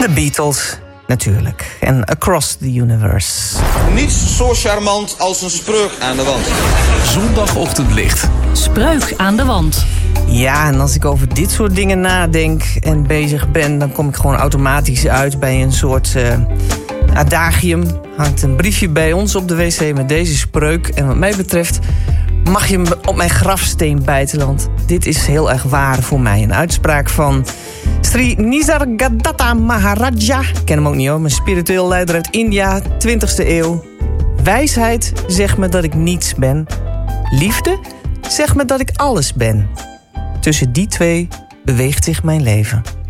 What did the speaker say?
De Beatles, natuurlijk. En Across the Universe. Niets zo charmant als een spreuk aan de wand. Zondagochtendlicht. Spreuk aan de wand. Ja, en als ik over dit soort dingen nadenk en bezig ben, dan kom ik gewoon automatisch uit bij een soort adagium. Hangt een briefje bij ons op de wc met deze spreuk. En wat mij betreft mag je hem op mijn grafsteen bijten, want dit is heel erg waar voor mij. Een uitspraak van Sri Nisargadatta Maharaja. Ik ken hem ook niet hoor, een spiritueel leider uit India, 20e eeuw. Wijsheid zegt me dat ik niets ben. Liefde zegt me dat ik alles ben. Tussen die twee beweegt zich mijn leven.